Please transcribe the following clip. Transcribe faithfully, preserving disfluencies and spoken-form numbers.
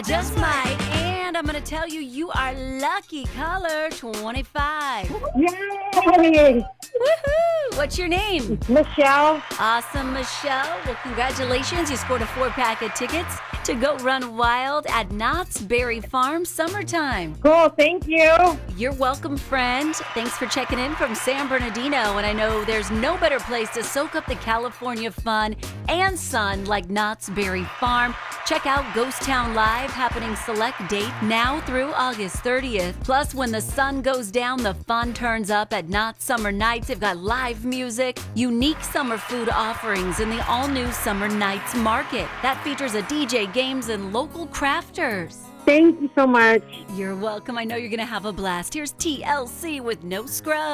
Just might. And I'm going to tell you, you are lucky caller twenty-five. Yay! Woohoo! What's your name? Michelle. Awesome, Michelle. Well, congratulations. You scored a four-pack of tickets to go run wild at Knott's Berry Farm Summertime. Cool, thank you. You're welcome, friend. Thanks for checking in from San Bernardino. And I know there's no better place to soak up the California fun and sun like Knott's Berry Farm. Check out Ghost Town Live, happening select date now through August thirtieth. Plus, when the sun goes down, the fun turns up at Knott's Summer Nights. They've got live music, unique summer food offerings, and the all-new Summer Nights Market. That features a D J, games, and local crafters. Thank you so much. You're welcome. I know you're going to have a blast. Here's T L C with No Scrub.